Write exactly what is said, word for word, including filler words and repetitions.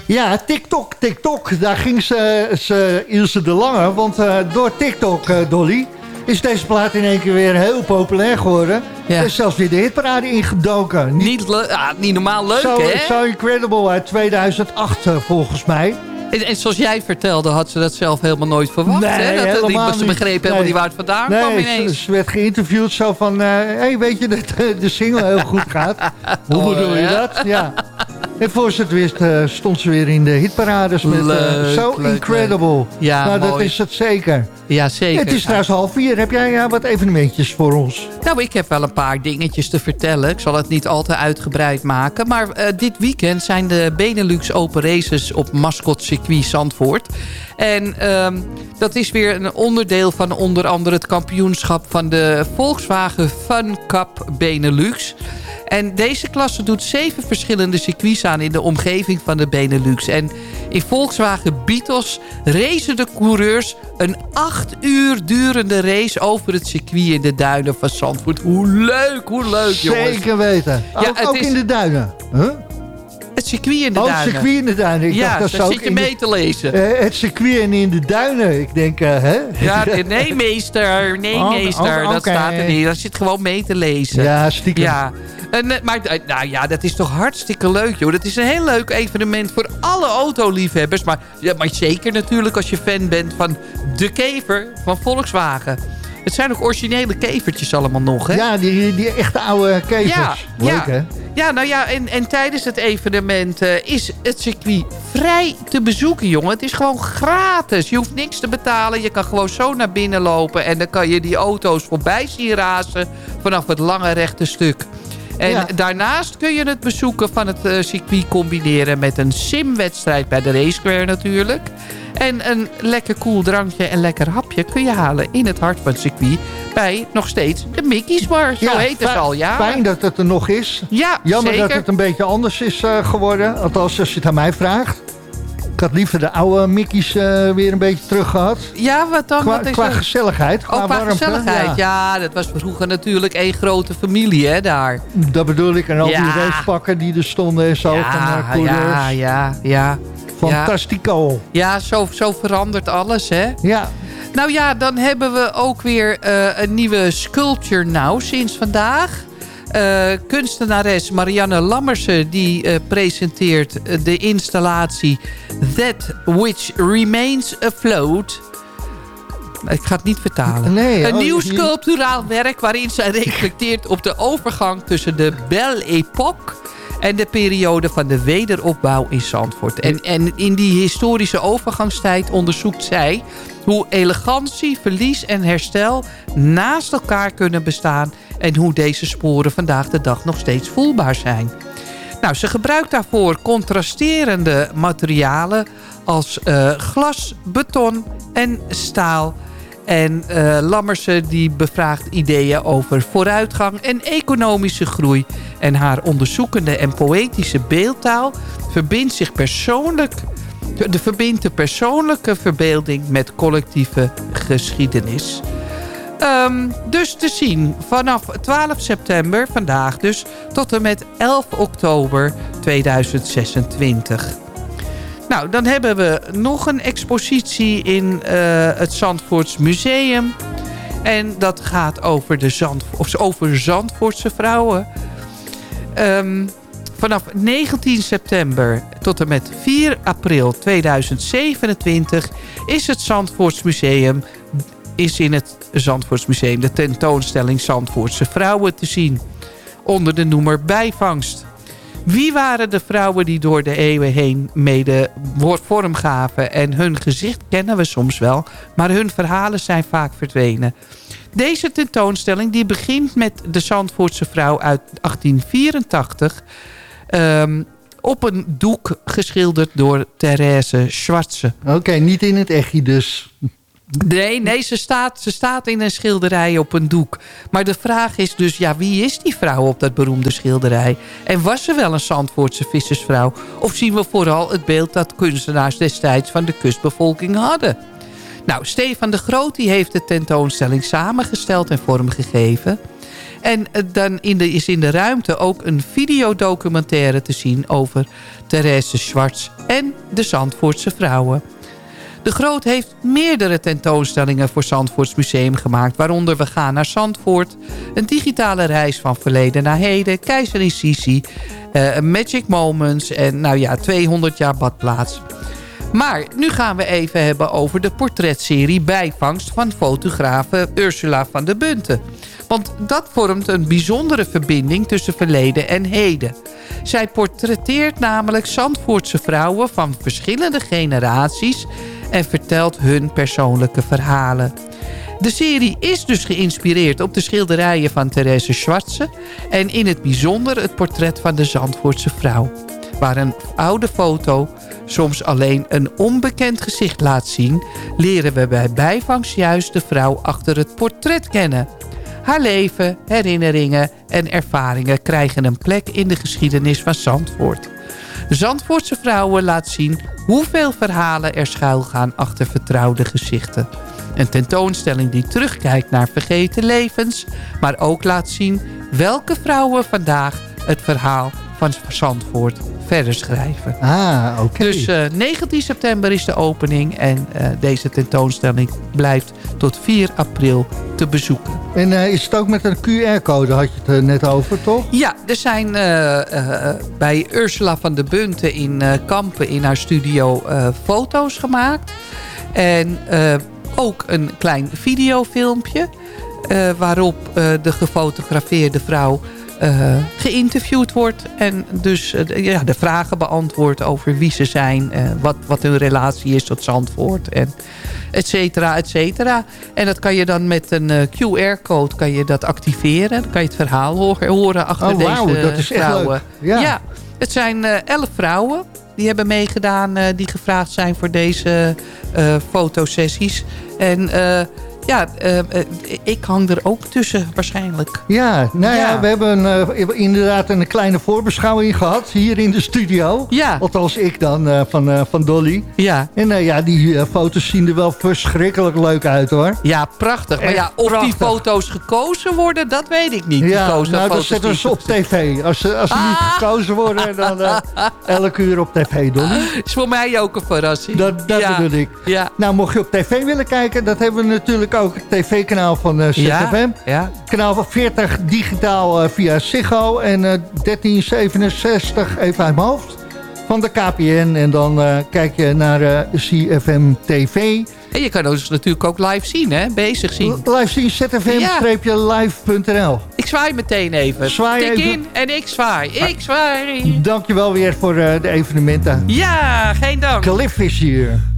Ja, TikTok, TikTok. Daar ging ze, ze Ilse de Lange. Want uh, door TikTok, uh, Dolly, is deze plaat in één keer weer heel populair geworden. Ja. Er is zelfs weer de hitparade ingedoken. Niet, niet, le- ah, niet normaal leuk, so, hè? So Incredible uit tweeduizend acht, uh, volgens mij. En, en zoals jij vertelde, had ze dat zelf helemaal nooit verwacht. Nee, hè? Dat, helemaal die, ze begreep niet. helemaal nee. niet waar het vandaan nee, kwam ineens. Ze, ze werd geïnterviewd zo van... Hé, uh, hey, weet je dat de single heel goed gaat? Hoe oh, bedoel je ja? dat? Ja. En voor ze het wist uh, stond ze weer in de hitparades met uh, So leuk, Incredible. Leuk. Ja, nou, mooi. Dat is het zeker. Ja, zeker. Het is trouwens half vier. Heb jij ja, wat evenementjes voor ons? Nou, ik heb wel een paar dingetjes te vertellen. Ik zal het niet al te uitgebreid maken. Maar uh, dit weekend zijn de Benelux Open Races op Mascot Circuit Zandvoort. En um, dat is weer een onderdeel van onder andere het kampioenschap van de Volkswagen Fun Cup Benelux. En deze klasse doet zeven verschillende circuits aan in de omgeving van de Benelux. En in Volkswagen Beetles racen de coureurs een acht uur durende race over het circuit in de duinen van Zandvoort. Hoe leuk, hoe leuk, jongens. Zeker weten. Ja, ook ook is... in de duinen. Huh? Het circuit in de oh, duinen. het circuit in de duinen. Ik ja, dacht, dat daar zit je mee de... te lezen. Uh, het circuit en in de duinen. Ik denk, uh, hè? Ja, nee meester, nee oh, meester. oh, dat okay. staat er niet. Dat zit gewoon mee te lezen. Ja, stiekem. Ja. En, maar nou ja, dat is toch hartstikke leuk, joh. Dat is een heel leuk evenement voor alle autoliefhebbers. Maar, ja, maar zeker natuurlijk als je fan bent van de kever van Volkswagen. Het zijn ook originele kevertjes allemaal nog, hè? Ja, die, die echte oude kevers. Ja, leuk, ja. hè? Ja, nou ja, en, en tijdens het evenement uh, is het circuit vrij te bezoeken, jongen. Het is gewoon gratis. Je hoeft niks te betalen. Je kan gewoon zo naar binnen lopen. En dan kan je die auto's voorbij zien razen vanaf het lange rechte stuk. En ja. daarnaast kun je het bezoeken van het uh, circuit combineren met een simwedstrijd bij de Race Square natuurlijk. En een lekker koel drankje en lekker hapje kun je halen in het hart van het circuit bij nog steeds de Mickey's Bar. Zo ja, heet het al, ja. Fijn dat het er nog is. Ja, Jammer zeker. dat het een beetje anders is uh, geworden. Althans, als je het aan mij vraagt. Ik had liever de oude Mickey's uh, weer een beetje terug gehad. Ja, wat dan? Qua, wat is qua dat? gezelligheid. Qua, oh, qua warmte. gezelligheid. Ja. ja, dat was vroeger natuurlijk één grote familie, hè, daar. Dat bedoel ik. En al ja. die racepakken die er stonden en zo. Ja, van uh, ja, ja, ja. Fantastico. Ja, zo, zo verandert alles, hè? Ja. Nou ja, dan hebben we ook weer uh, een nieuwe sculpture nou sinds vandaag. Uh, kunstenares Marianne Lammersen die uh, presenteert uh, de installatie That Which Remains Afloat. Ik ga het niet vertalen. Nee, een oh, nieuw je... sculpturaal werk waarin zij reflecteert op de overgang tussen de Belle Époque en de periode van de wederopbouw in Zandvoort. En, en in die historische overgangstijd onderzoekt zij hoe elegantie, verlies en herstel naast elkaar kunnen bestaan en hoe deze sporen vandaag de dag nog steeds voelbaar zijn. Nou, ze gebruikt daarvoor contrasterende materialen als uh, glas, beton en staal. En uh, Lammersen die bevraagt ideeën over vooruitgang en economische groei. En haar onderzoekende en poëtische beeldtaal verbindt zich persoonlijk, de verbindt de persoonlijke verbeelding met collectieve geschiedenis. Um, dus te zien vanaf twaalf september, vandaag dus, tot en met elf oktober tweeduizend zesentwintig. Nou, dan hebben we nog een expositie in uh, het Zandvoorts Museum. En dat gaat over, de Zand, of over Zandvoortse vrouwen. Um, vanaf negentien september tot en met vier april tweeduizend zevenentwintig is het Zandvoorts Museum... is in het Zandvoorts Museum de tentoonstelling Zandvoortse vrouwen te zien. Onder de noemer Bijvangst. Wie waren de vrouwen die door de eeuwen heen mede vorm gaven? En hun gezicht kennen we soms wel, maar hun verhalen zijn vaak verdwenen. Deze tentoonstelling die begint met de Zandvoortse vrouw uit achttien vierentachtig... Um, op een doek geschilderd door Therese Schwarze. Oké, okay, niet in het echtje dus. Nee, nee ze, staat, ze staat in een schilderij op een doek. Maar de vraag is dus, ja, wie is die vrouw op dat beroemde schilderij? En was ze wel een Zandvoortse vissersvrouw? Of zien we vooral het beeld dat kunstenaars destijds van de kustbevolking hadden? Nou, Stefan de Groot die heeft de tentoonstelling samengesteld en vormgegeven. En dan in de, is in de ruimte ook een videodocumentaire te zien over Therese Schwartz en de Zandvoortse vrouwen. De Groot heeft meerdere tentoonstellingen voor Zandvoorts Museum gemaakt, waaronder We gaan naar Zandvoort, een digitale reis van verleden naar heden, Keizerin Sisi, uh, Magic Moments en nou ja, tweehonderd jaar badplaats. Maar nu gaan we even hebben over de portretserie Bijvangst van fotografe Ursula van der Bunte. Want dat vormt een bijzondere verbinding tussen verleden en heden. Zij portretteert namelijk Zandvoortse vrouwen van verschillende generaties en vertelt hun persoonlijke verhalen. De serie is dus geïnspireerd op de schilderijen van Therese Schwartze en in het bijzonder het portret van de Zandvoortse vrouw, waar een oude foto soms alleen een onbekend gezicht laat zien, leren we bij Bijvangst juist de vrouw achter het portret kennen. Haar leven, herinneringen en ervaringen krijgen een plek in de geschiedenis van Zandvoort. De Zandvoortse vrouwen laat zien hoeveel verhalen er schuilgaan achter vertrouwde gezichten. Een tentoonstelling die terugkijkt naar vergeten levens, maar ook laat zien welke vrouwen vandaag het verhaal van Zandvoort verder schrijven. Ah, oké. Okay. Dus uh, negentien september is de opening en uh, deze tentoonstelling blijft tot vier april te bezoeken. En uh, is het ook met een Q R-code, had je het uh, net over, toch? Ja, er zijn uh, uh, bij Ursula van der Bunte in uh, Kampen in haar studio uh, foto's gemaakt. En uh, ook een klein videofilmpje uh, waarop uh, de gefotografeerde vrouw Uh, geïnterviewd wordt en dus uh, ja, de vragen beantwoord over wie ze zijn, uh, wat, wat hun relatie is tot Zandvoort en et cetera, et cetera. En dat kan je dan met een uh, Q R-code kan je dat activeren. Dan kan je het verhaal horen, horen achter oh, deze wow, dat is vrouwen. Echt leuk. Ja. ja, het zijn uh, elf vrouwen die hebben meegedaan, uh, die gevraagd zijn voor deze uh, fotosessies. En uh, ja, uh, uh, ik hang er ook tussen waarschijnlijk. Ja, nou ja, ja. we hebben uh, inderdaad een kleine voorbeschouwing gehad hier in de studio. Ja. Althans ik dan, uh, van, uh, van Dolly. Ja. En uh, ja, die uh, foto's zien er wel verschrikkelijk leuk uit, hoor. Ja, prachtig. Maar ja, of prachtig. die foto's gekozen worden, dat weet ik niet. Ja, die nou, dat zetten ze op tv. Als ze, als ze ah. niet gekozen worden, dan uh, elke uur op tv, Dolly. Is voor mij ook een verrassing. Dat, dat ja. bedoel ik. Ja. Nou, mocht je op tv willen kijken, dat hebben we natuurlijk ook het tv-kanaal van uh, Z F M. Ja, ja. Kanaal van veertig digitaal uh, via Ziggo en uh, dertien zevenenzestig, even uit mijn hoofd, van de K P N. En dan uh, kijk je naar uh, C F M T V. En je kan ons natuurlijk ook live zien, hè? Bezig zien. Live zien, Z F M live punt n l. Ik zwaai meteen even. Zwaai Tik even. in en ik zwaai. Ik zwaai. Dankjewel weer voor uh, de evenementen. Ja, geen dank. Cliff is hier.